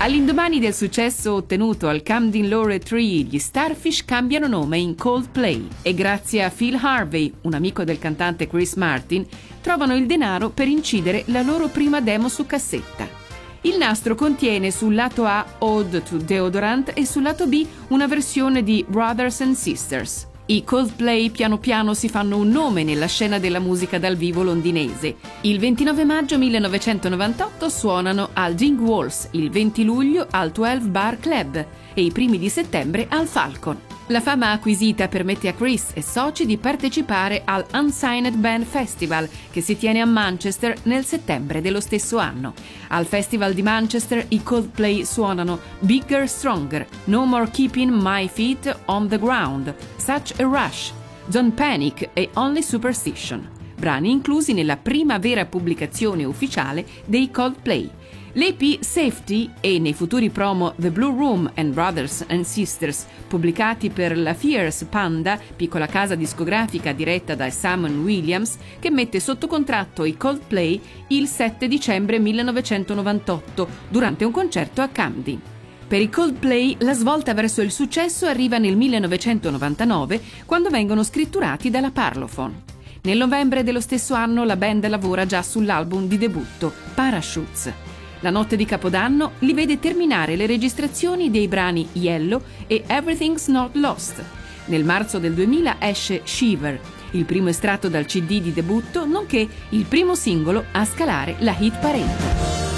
All'indomani del successo ottenuto al Camden Lore 3, gli Starfish cambiano nome in Coldplay e grazie a Phil Harvey, un amico del cantante Chris Martin, trovano il denaro per incidere la loro prima demo su cassetta. Il nastro contiene sul lato A Ode to Deodorant e sul lato B una versione di Brothers and Sisters. I Coldplay piano piano si fanno un nome nella scena della musica dal vivo londinese. Il 29 maggio 1998 suonano al Dingwalls, il 20 luglio al 12 Bar Club e i primi di settembre al Falcon. La fama acquisita permette a Chris e soci di partecipare al Unsigned Band Festival, che si tiene a Manchester nel settembre dello stesso anno. Al Festival di Manchester i Coldplay suonano Bigger Stronger, No More Keeping My Feet on the Ground, Such a Rush, Don't Panic e Only Superstition, brani inclusi nella prima vera pubblicazione ufficiale dei Coldplay. L'EP Safety e nei futuri promo The Blue Room and Brothers and Sisters, pubblicati per la Fierce Panda, piccola casa discografica diretta da Simon Williams, che mette sotto contratto i Coldplay il 7 dicembre 1998 durante un concerto a Camden. Per i Coldplay la svolta verso il successo arriva nel 1999, quando vengono scritturati dalla Parlophone. Nel novembre dello stesso anno la band lavora già sull'album di debutto, Parachutes. La notte di Capodanno li vede terminare le registrazioni dei brani Yellow e Everything's Not Lost. Nel marzo del 2000 esce Shiver, il primo estratto dal CD di debutto, nonché il primo singolo a scalare la hit parade.